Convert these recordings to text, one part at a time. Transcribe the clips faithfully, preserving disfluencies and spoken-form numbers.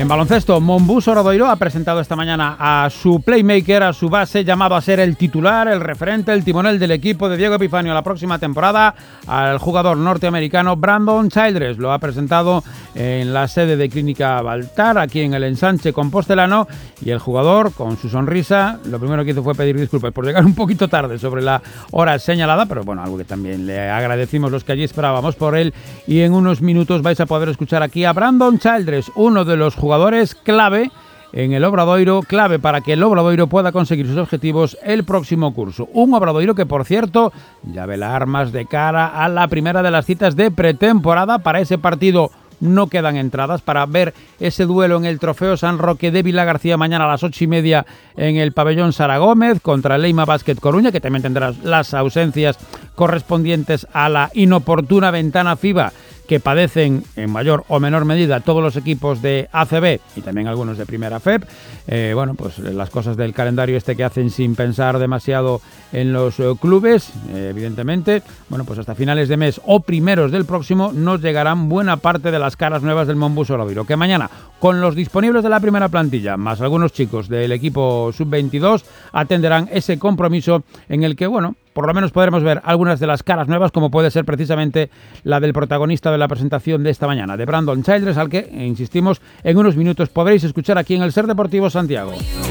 En baloncesto, Monbus Obradoiro ha presentado esta mañana a su playmaker, a su base, llamado a ser el titular, el referente, el timonel del equipo de Diego Epifanio la próxima temporada, al jugador norteamericano Brandon Childress. Lo ha presentado en la sede de Clínica Baltar, aquí en el Ensanche Compostelano, y el jugador, con su sonrisa, lo primero que hizo fue pedir disculpas por llegar un poquito tarde sobre la hora señalada, pero bueno, algo que también le agradecimos los que allí esperábamos por él, y en unos minutos vais a poder escuchar aquí a Brandon Childress, uno de los jugadores clave en el Obradoiro, clave para que el Obradoiro pueda conseguir sus objetivos el próximo curso. Un Obradoiro que, por cierto, ya vela armas de cara a la primera de las citas de pretemporada. Para ese partido no quedan entradas para ver ese duelo en el Trofeo San Roque de Vilagarcía mañana a las ocho y media en el pabellón Sara Gómez contra el Leima Basket Coruña, que también tendrá las ausencias correspondientes a la inoportuna ventana FIBA que padecen en mayor o menor medida todos los equipos de A C B y también algunos de Primera F E P. Eh, bueno, pues las cosas del calendario este que hacen sin pensar demasiado en los eh, clubes, eh, evidentemente. Bueno, pues hasta finales de mes o primeros del próximo nos llegarán buena parte de las caras nuevas del Monbus Obradoiro, que mañana, con los disponibles de la primera plantilla, más algunos chicos del equipo sub veintidós, atenderán ese compromiso en el que, bueno, por lo menos podremos ver algunas de las caras nuevas, como puede ser precisamente la del protagonista de la presentación de esta mañana, de Brandon Childress, al que, insistimos, en unos minutos podréis escuchar aquí en el Ser Deportivo Santiago.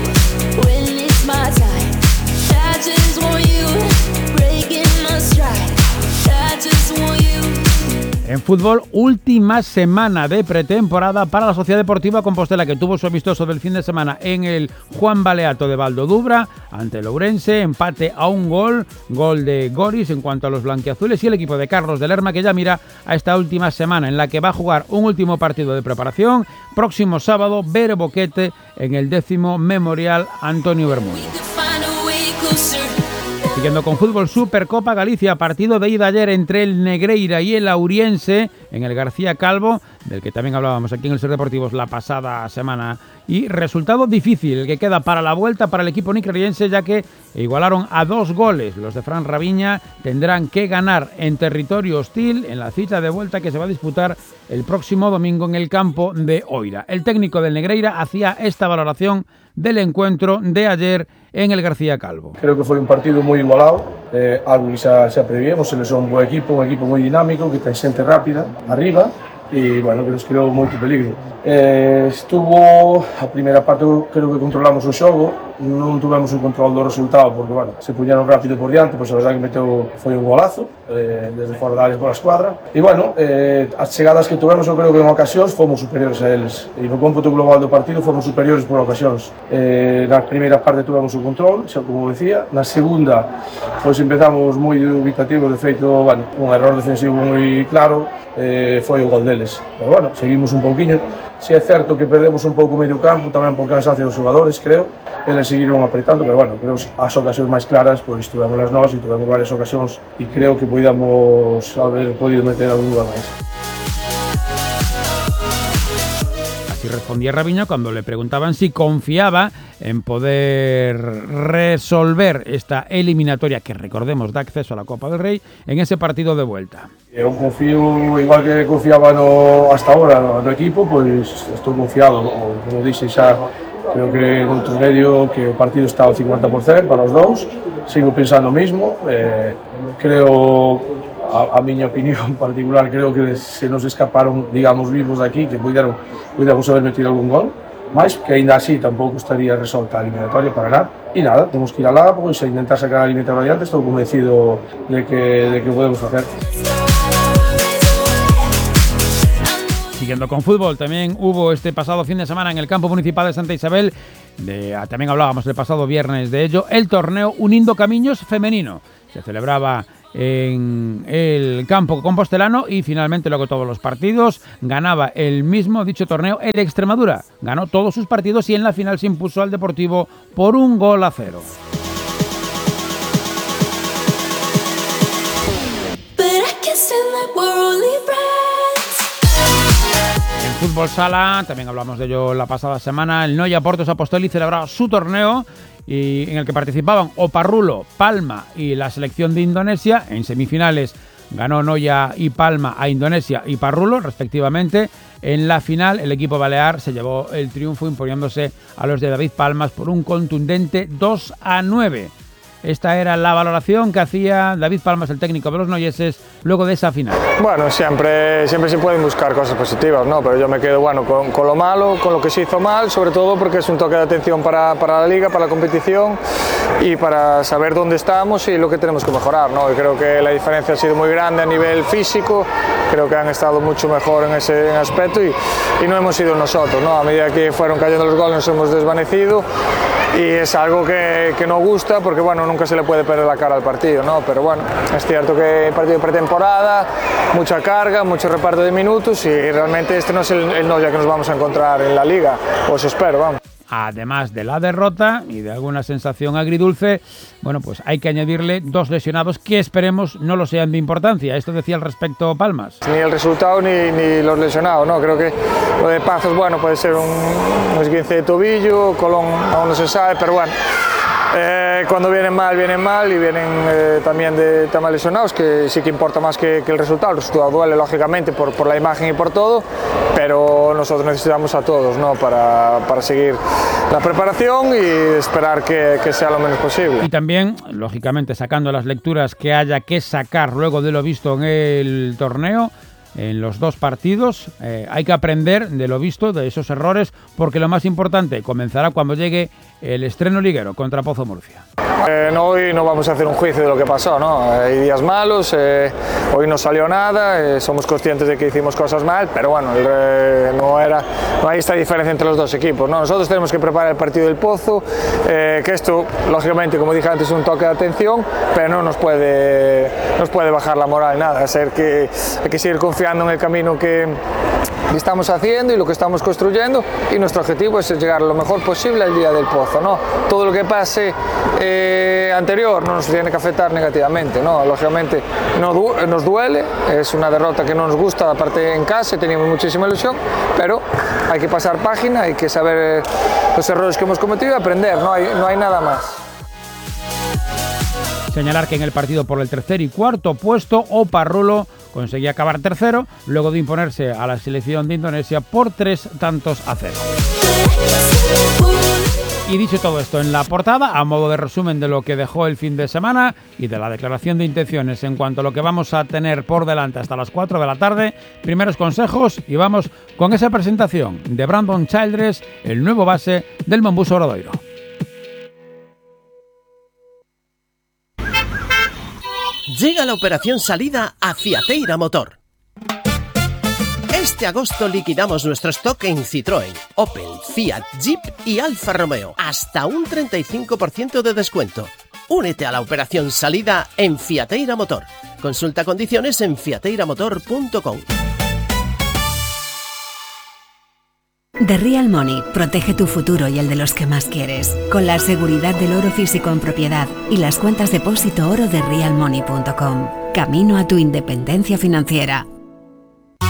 En fútbol, última semana de pretemporada para la Sociedad Deportiva Compostela, que tuvo su amistoso del fin de semana en el Juan Baleato de Valdodubra ante el Ourense, empate a un gol, gol de Goris en cuanto a los blanquiazules, y el equipo de Carlos de Lerma, que ya mira a esta última semana en la que va a jugar un último partido de preparación, próximo sábado, Bere Boquete, en el décimo Memorial Antonio Bermúdez. Siguiendo con fútbol, Supercopa Galicia, partido de ida ayer entre el Negreira y el Auriense en el García Calvo, del que también hablábamos aquí en el Ser Deportivos la pasada semana, y resultado difícil el que queda para la vuelta para el equipo nicreriense, ya que igualaron a dos goles. Los de Fran Raviña tendrán que ganar en territorio hostil en la cita de vuelta que se va a disputar el próximo domingo en el campo de Oira. El técnico del Negreira hacía esta valoración del encuentro de ayer en el García Calvo. Creo que foi un partido moi igualado, eh, algo que xa, xa prevíamos. Eles son un bo equipo, un equipo moi dinámico, que ten xente rápida arriba, e, bueno, que nos creou moito peligro. Eh, estuvo a primeira parte, creo que controlamos o xogo, non tuvemos un control do resultado porque, bueno, se puñeron rápido por diante, pois a verdade que meteu foi un golazo eh, desde fora da área por a escuadra, e, bueno, eh, as chegadas que tuvemos, eu creo que en ocasións fomos superiores a eles, e no cómputo global do partido fomos superiores por ocasións. Eh, na primeira parte tuvemos o control, xa como decía, na segunda pois empezamos moi dubitativos, de feito, bueno, un error defensivo moi claro, eh, foi o gol deles, pero, bueno, seguimos un pouquiño. Si é certo que perdemos un pouco o medio campo, tamén por cansacio dos xogadores, creo. Eles seguiron apretando, pero, bueno, creo que as ocasións máis claras, pois tuvemos as novas e tuvemos varias ocasións, e creo que podíamos haber podido meter algún lugar máis. Así respondía Raviña cuando le preguntaban si confiaba en poder resolver esta eliminatoria, que recordemos da acceso a la Copa del Rey, en ese partido de vuelta. Eu confío, igual que confiaba no, hasta ahora no, no equipo, pois estou confiado, como dixe xa, creo que no outro medio que o partido está ao cincuenta por cento para os dous, sigo pensando o mismo, eh, creo, a, a miña opinión particular, creo que se nos escaparon, digamos, vivos daqui, que puderon, pudemos haber metido algún gol, mas que ainda así tampouco estaría resolta a eliminatoria para nada. E nada, temos que ir alá, pois a intentar sacar a eliminatoria adiante, estou convencido de que, de que podemos facer. Siguiendo con fútbol, también hubo este pasado fin de semana en el campo municipal de Santa Isabel, de, también hablábamos el pasado viernes de ello, el torneo Unindo Camiños femenino. Se celebraba en el campo compostelano y finalmente, luego todos los partidos, ganaba el mismo dicho torneo el Extremadura. Ganó todos sus partidos y en la final se impuso al Deportivo por un gol a cero. Fútbol sala, también hablamos de ello la pasada semana, el Noia Portos Apostoli celebraba su torneo y en el que participaban Oparrulo, Palma y la selección de Indonesia. En semifinales ganó Noia y Palma a Indonesia y Parrulo, respectivamente. En la final, el equipo balear se llevó el triunfo imponiéndose a los de David Palmas por un contundente dos a nueve. Esta era la valoración que hacía David Palmas, el técnico de los noyeses, luego de esa final. Bueno, siempre, siempre se pueden buscar cosas positivas, ¿no? Pero yo me quedo bueno, con, con lo malo, con lo que se hizo mal, sobre todo porque es un toque de atención para, para la liga, para la competición y para saber dónde estamos y lo que tenemos que mejorar, ¿no? Y creo que la diferencia ha sido muy grande a nivel físico, creo que han estado mucho mejor en ese en aspecto y, y no hemos sido nosotros, ¿no? A medida que fueron cayendo los goles nos hemos desvanecido y es algo que, que no gusta porque, bueno, nunca se le puede perder la cara al partido, ¿no? Pero bueno, es cierto que el partido de pretemporada, mucha carga, mucho reparto de minutos y realmente este no es el, el Noia que nos vamos a encontrar en la liga, os espero, vamos. Además de la derrota y de alguna sensación agridulce, bueno, pues hay que añadirle dos lesionados que esperemos no lo sean de importancia. Esto decía al respecto Palmas. Ni el resultado ni, ni los lesionados, ¿no? Creo que lo de Pazos, bueno, puede ser un, un esguince de tobillo, Colón aún no se sabe, pero bueno. Eh, cuando vienen mal, vienen mal y vienen eh, también de temas lesionados, que sí que importa más que, que el resultado. El resultado duele, lógicamente, por, por la imagen y por todo, pero nosotros necesitamos a todos, ¿no? para, para seguir la preparación y esperar que, que sea lo menos posible. Y también, lógicamente, sacando las lecturas que haya que sacar luego de lo visto en el torneo, en los dos partidos, eh, hay que aprender de lo visto, de esos errores, porque lo más importante comenzará cuando llegue el estreno liguero contra Pozo Murcia. Eh, no, hoy no vamos a hacer un juicio de lo que pasó, ¿no? Hay días malos, eh, hoy no salió nada, eh, somos conscientes de que hicimos cosas mal, pero bueno, eh, no, era, no hay esta diferencia entre los dos equipos, ¿no? Nosotros tenemos que preparar el partido del Pozo, eh, que esto, lógicamente, como dije antes, es un toque de atención, pero no nos puede, nos puede bajar la moral, nada, ser que, hay que seguir confiando en el camino que estamos haciendo y lo que estamos construyendo y nuestro objetivo es llegar lo mejor posible al día del Pozo, ¿no? Todo lo que pase eh, anterior no nos tiene que afectar negativamente, ¿no? Lógicamente no du nos duele, es una derrota que no nos gusta, aparte en casa teníamos muchísima ilusión, pero hay que pasar página, hay que saber los errores que hemos cometido y aprender, no hay, no hay nada más. Señalar que en el partido por el tercer y cuarto puesto, Oparrulo conseguía acabar tercero, luego de imponerse a la selección de Indonesia por tres tantos a cero. Y dicho todo esto en la portada, a modo de resumen de lo que dejó el fin de semana y de la declaración de intenciones en cuanto a lo que vamos a tener por delante hasta las cuatro de la tarde, primeros consejos y vamos con esa presentación de Brandon Childress, el nuevo base del Mombuso Obradoiro. Llega la operación salida a Fiateira Motor. Este agosto liquidamos nuestro stock en Citroën, Opel, Fiat, Jeep y Alfa Romeo. Hasta un treinta y cinco por ciento de descuento. Únete a la operación salida en Fiateira Motor. Consulta condiciones en fiateira motor punto com. The Real Money protege tu futuro y el de los que más quieres, con la seguridad del oro físico en propiedad y las cuentas depósito oro de real money punto com. Camino a tu independencia financiera.